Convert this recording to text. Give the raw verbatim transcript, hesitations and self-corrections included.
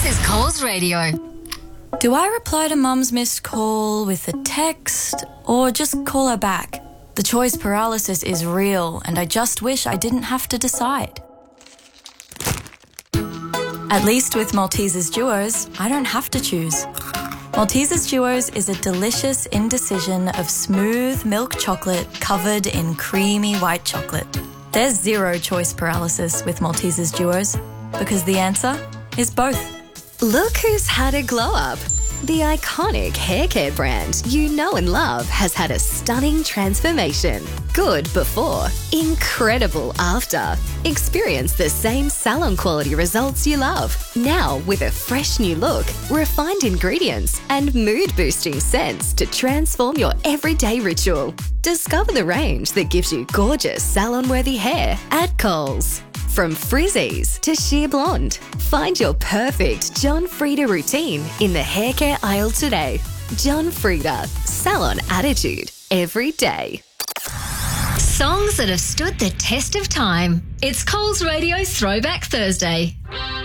This is Coles Radio. Do I reply to Mum's missed call with a text or just call her back? The choice paralysis is real and I just wish I didn't have to decide. At least with Maltesers Duos, I don't have to choose. Maltesers Duos is a delicious indecision of smooth milk chocolate covered in creamy white chocolate. There's zero choice paralysis with Maltesers Duos because the answer is both. Look who's had a glow up. The iconic hair care brand you know and love has had a stunning transformation. Good before, incredible after. Experience the same salon quality results you love. Now with a fresh new look, refined ingredients, and mood boosting scents to transform your everyday ritual. Discover the range that gives you gorgeous salon-worthy hair at Coles. From frizzies to sheer blonde, find your perfect John Frieda routine in the hair care aisle today. John Frieda, salon attitude every day. Songs that have stood the test of time. It's Coles Radio Throwback Thursday.